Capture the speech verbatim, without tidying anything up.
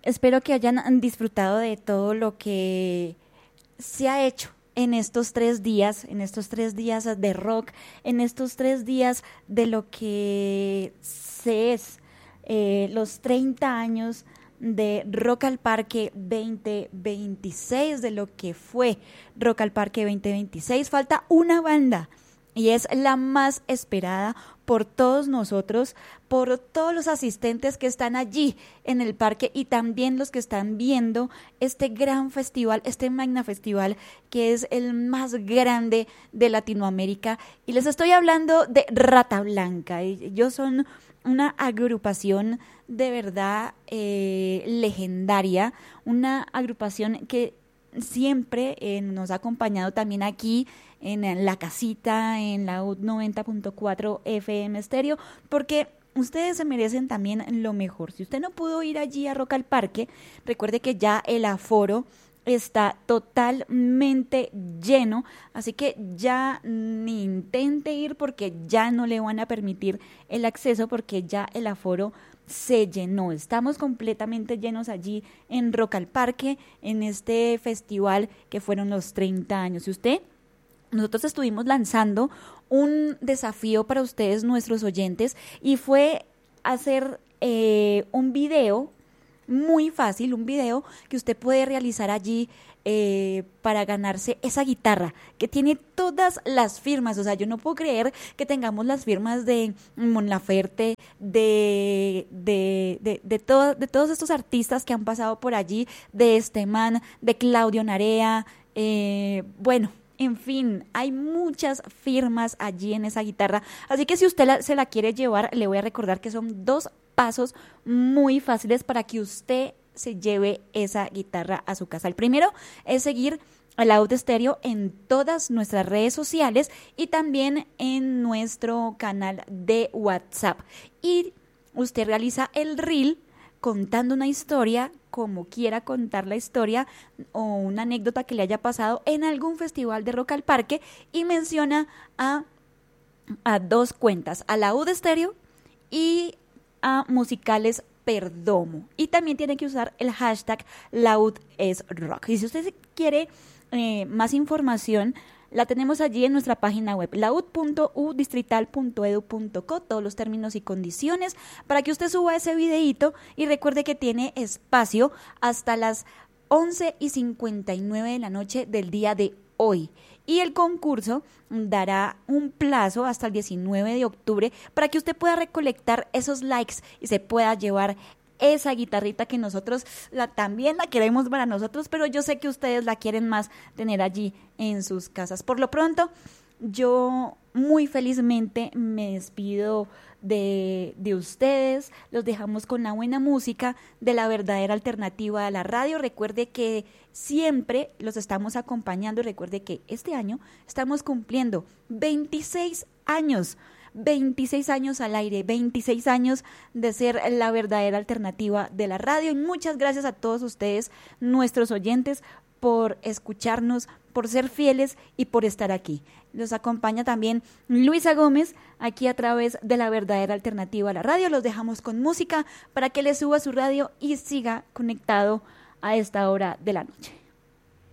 espero que hayan disfrutado de todo lo que se ha hecho en estos tres días, en estos tres días de rock, en estos tres días de lo que se es eh, los treinta años de Rock al Parque veinte veintiséis, de lo que fue Rock al Parque veinte veintiséis. Falta una banda y es la más esperada por todos nosotros, por todos los asistentes que están allí en el parque y también los que están viendo este gran festival, este magna festival que es el más grande de Latinoamérica. Y les estoy hablando de Rata Blanca. Ellos son una agrupación de verdad eh, legendaria, una agrupación que siempre eh, nos ha acompañado también aquí en la casita, en la U noventa punto cuatro F M Estéreo, porque ustedes se merecen también lo mejor. Si usted no pudo ir allí a Rock al Parque, recuerde que ya el aforo está totalmente lleno, así que ya ni intente ir porque ya no le van a permitir el acceso porque ya el aforo se llenó. Estamos completamente llenos allí en Rock al Parque, en este festival que fueron los treinta años. Si usted Nosotros estuvimos lanzando un desafío para ustedes, nuestros oyentes, y fue hacer eh, un video muy fácil, un video que usted puede realizar allí eh, para ganarse esa guitarra que tiene todas las firmas. O sea, yo no puedo creer que tengamos las firmas de Mon Laferte, de, de, de, de, todo, de todos estos artistas que han pasado por allí, de este man, de Claudio Narea, eh, bueno... En fin, hay muchas firmas allí en esa guitarra, así que si usted la, se la quiere llevar, le voy a recordar que son dos pasos muy fáciles para que usted se lleve esa guitarra a su casa. El primero es seguir a Laúd Estéreo en todas nuestras redes sociales y también en nuestro canal de WhatsApp. Y usted realiza el reel contando una historia, como quiera contar la historia o una anécdota que le haya pasado en algún festival de Rock al Parque y menciona a, a dos cuentas, a Laúd Estéreo y a Musicales Perdomo. Y también tiene que usar el hashtag Laúd es Rock. Y si usted quiere eh, más información, la tenemos allí en nuestra página web, laud punto u distrital punto edu punto co, todos los términos y condiciones para que usted suba ese videíto y recuerde que tiene espacio hasta las once y cincuenta y nueve de la noche del día de hoy. Y el concurso dará un plazo hasta el diecinueve de octubre para que usted pueda recolectar esos likes y se pueda llevar esa guitarrita que nosotros la, también la queremos para nosotros, pero yo sé que ustedes la quieren más tener allí en sus casas. Por lo pronto, yo muy felizmente me despido de, de ustedes, los dejamos con la buena música de la verdadera alternativa a la radio. Recuerde que siempre los estamos acompañando y recuerde que este año estamos cumpliendo veintiséis años. veintiséis años al aire, veintiséis años de ser la verdadera alternativa de la radio. Y muchas gracias a todos ustedes, nuestros oyentes, por escucharnos, por ser fieles y por estar aquí. Los acompaña también Luisa Gómez, aquí a través de la verdadera alternativa a la radio. Los dejamos con música para que le suba su radio y siga conectado a esta hora de la noche.